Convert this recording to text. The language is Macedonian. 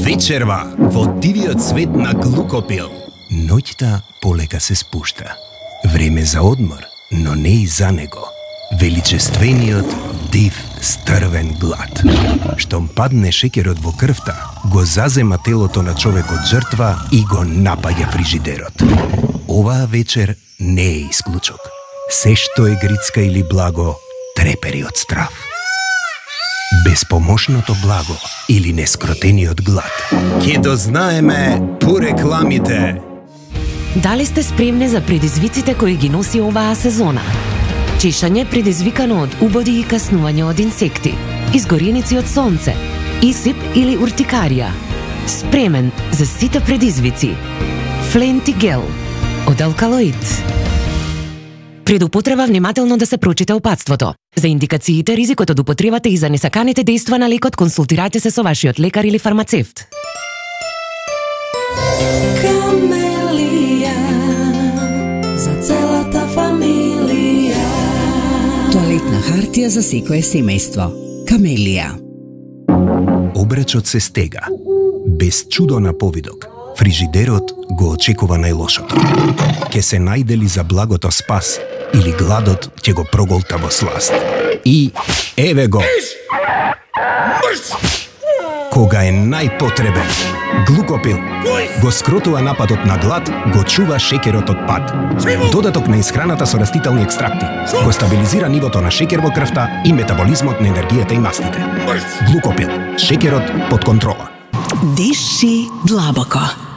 Вечерва во дивиот свет на глукопил. Ноќта полека се спушта. Време за одмор, но не и за него. Величествениот, див, стрвен глад. Штом падне шеќерот во крвта, го зазема телото на човекот жртва и го напаѓа фрижидерот. Оваа вечер не е исклучок. Се што е грицка или благо, трепери од страв. Безпомошното благо или нескротениот глад. Ке дознаеме по рекламите. Дали сте спремни за предизвиците кои ги носи оваа сезона? Чешање предизвикано од убоди и каснување од инсекти, изгореници од сонце, исип или уртикарија. Спремен за сите предизвици. Флентигел од алкалоид. Пред употреба внимателно да се прочита упатството. За индикациите, ризикот од употребата и за несаканите дејства на лекот, консултирајте се со вашиот лекар или фармацевт. Камелија за целата фамилија. Тоалетна хартија за секое семејство. Камелија. Обречот се стега. Без чудо на повидок, фрижидерот го очекува најлошото. Ке се најдели за благото спас или гладот ќе го проголта во сласт. И еве го! Кога е најпотребен, глукопил го скротува нападот на глад, го чува шеќерот од пад. Додаток на исхраната со растителни екстракти го стабилизира нивото на шеќер во крвта и метаболизмот на енергијата и мастите. Глукопил, шеќерот под контрола. Диши длабоко.